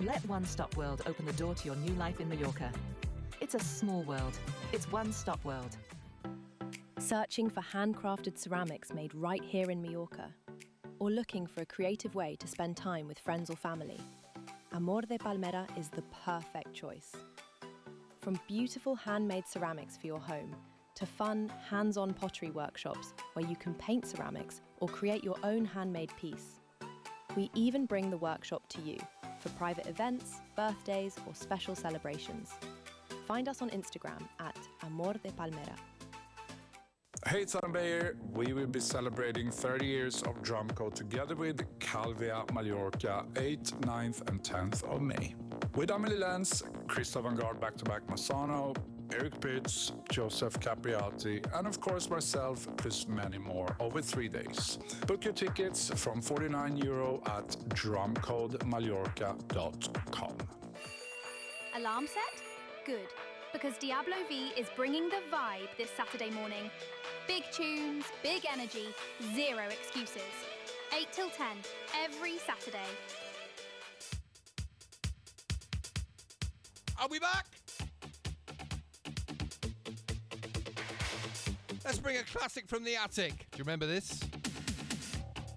Let One Stop World open the door to your new life in Mallorca. It's a small world. It's One Stop World. Searching for handcrafted ceramics made right here in Mallorca? Or looking for a creative way to spend time with friends or family? Amor de Palmera is the perfect choice. From beautiful handmade ceramics for your home to fun, hands-on pottery workshops where you can paint ceramics or create your own handmade piece. We even bring the workshop to you for private events, birthdays, or special celebrations. Find us on Instagram at Amor de Palmera. Hey, it's Adam Beyer. We will be celebrating 30 years of Drumcode together with Calvia Mallorca, 8th, 9th and 10th of May. With Amelie Lenz, Christoph Vanguard back-to-back Massano, Eric Pitts, Joseph Capriati, and of course myself, plus many more, over 3 days. Book your tickets from €49 at drumcodemallorca.com. Alarm set? Good, because Diablo V is bringing the vibe this Saturday morning. Big tunes, big energy, zero excuses. 8 till 10, every Saturday. Are we back? Let's bring a classic from the attic. Do you remember this?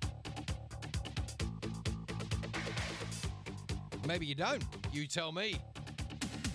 Maybe you don't. You tell me.